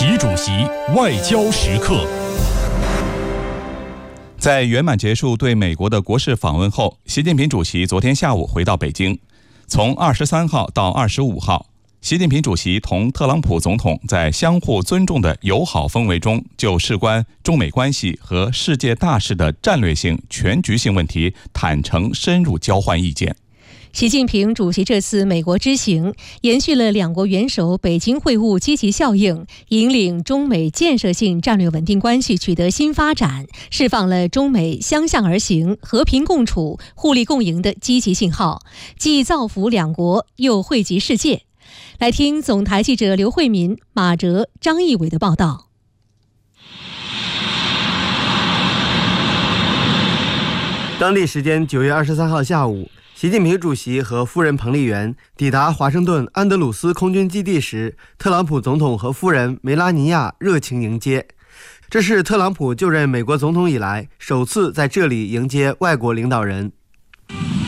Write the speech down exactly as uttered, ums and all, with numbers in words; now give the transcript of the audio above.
习主席外交时刻。在圆满结束对美国的国事访问后，习近平主席昨天下午回到北京。从二十三号到二十五号，习近平主席同特朗普总统在相互尊重的友好氛围中，就事关中美关系和世界大事的战略性、全局性问题坦诚深入交换意见。 习近平主席这次美国之行，延续了两国元首北京会晤积极效应，引领中美建设性战略稳定关系取得新发展，释放了中美相向而行、和平共处、互利共赢的积极信号，既造福两国，又惠及世界。来听总台记者刘慧民、马哲、张义伟的报道。 当地时间九月二十三号下午，习近平主席和夫人彭丽媛抵达华盛顿安德鲁斯空军基地时，特朗普总统和夫人梅拉尼亚热情迎接。这是特朗普就任美国总统以来首次在这里迎接外国领导人。